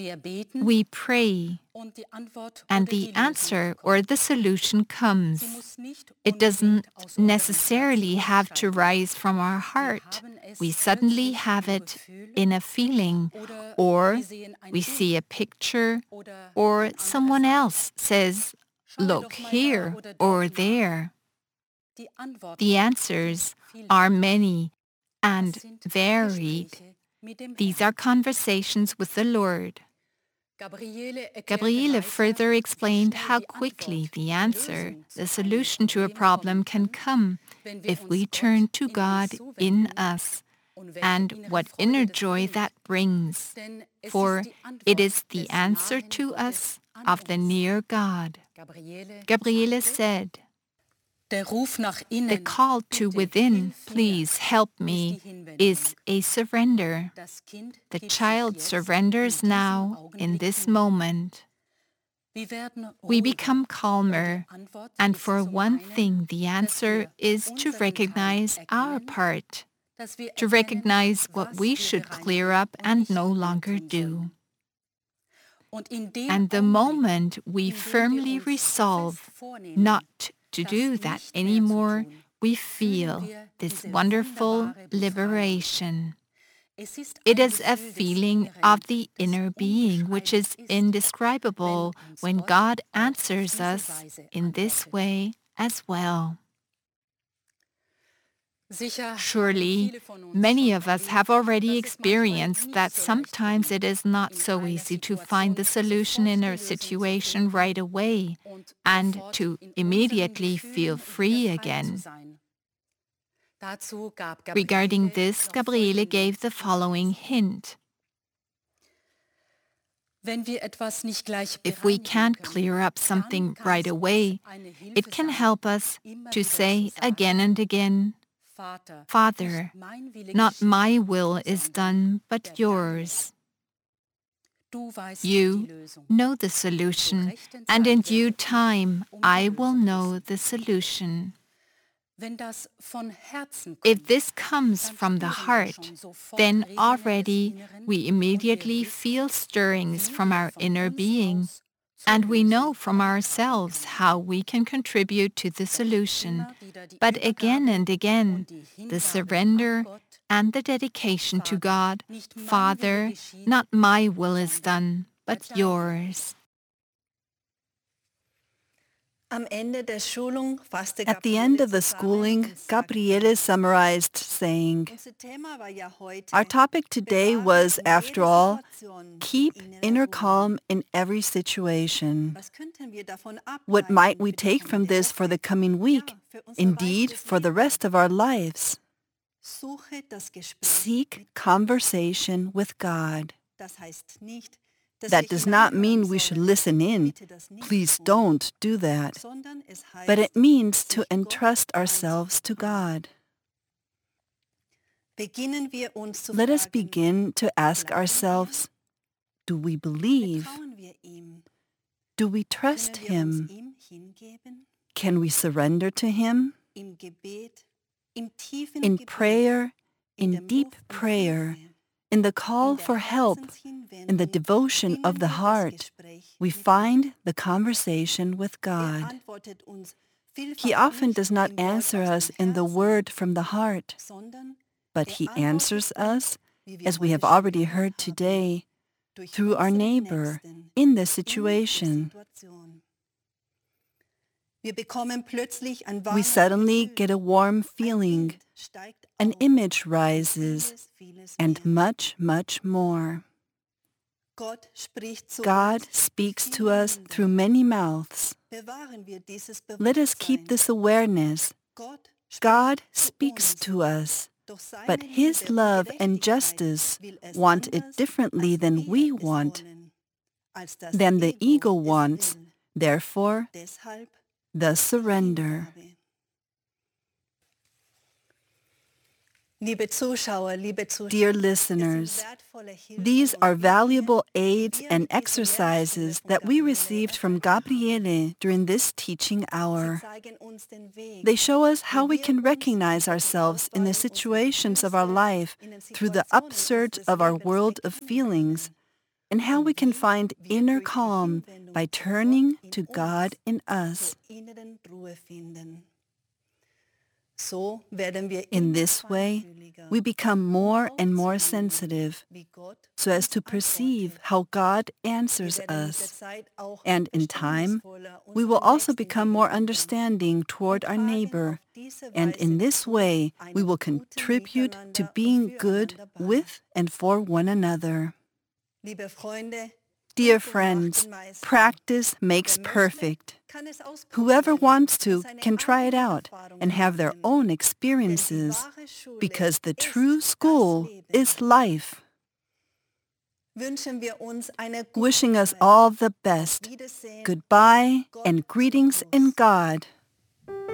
We pray, and the answer or the solution comes. It doesn't necessarily have to rise from our heart. We suddenly have it in a feeling, or we see a picture, or someone else says, "Look here or there." The answers are many and varied. These are conversations with the Lord. Gabriele further explained how quickly the answer, the solution to a problem can come if we turn to God in us, and what inner joy that brings, for it is the answer to us of the near God. Gabriele said, "The call to within, please help me, is a surrender. The child surrenders now in this moment. We become calmer, and for one thing the answer is to recognize our part, to recognize what we should clear up and no longer do. And the moment we firmly resolve not to do that anymore, we feel this wonderful liberation. It is a feeling of the inner being which is indescribable when God answers us in this way as well." Surely, many of us have already experienced that sometimes it is not so easy to find the solution in a situation right away and to immediately feel free again. Regarding this, Gabriele gave the following hint. If we can't clear up something right away, it can help us to say again and again, "Father, not my will is done, but yours. You know the solution, and in due time I will know the solution." If this comes from the heart, then already we immediately feel stirrings from our inner being, and we know from ourselves how we can contribute to the solution. But again and again, the surrender and the dedication to God, "Father, not my will is done, but yours." At the end of the schooling, Gabriele summarized saying, "Our topic today was, after all, keep inner calm in every situation. What might we take from this for the coming week, indeed for the rest of our lives? Seek conversation with God. That does not mean we should listen in. Please don't do that. But it means to entrust ourselves to God. Let us begin to ask ourselves, do we believe? Do we trust Him? Can we surrender to Him? In prayer, in deep prayer, in the call for help, in the devotion of the heart, we find the conversation with God. He often does not answer us in the word from the heart, but He answers us, as we have already heard today, through our neighbor in the situation. We suddenly get a warm feeling, an image rises, and much, much more. God speaks to us through many mouths. Let us keep this awareness. God speaks to us, but His love and justice want it differently than we want, than the ego wants. Therefore, the surrender. Dear listeners, these are valuable aids and exercises that we received from Gabriele during this teaching hour. They show us how we can recognize ourselves in the situations of our life through the upsurge of our world of feelings, and how we can find inner calm by turning to God in us. In this way, we become more and more sensitive so as to perceive how God answers us. And in time, we will also become more understanding toward our neighbor. And in this way, we will contribute to being good with and for one another. Dear friends, practice makes perfect. Whoever wants to can try it out and have their own experiences, because the true school is life. Wishing us all the best. Goodbye and greetings in God.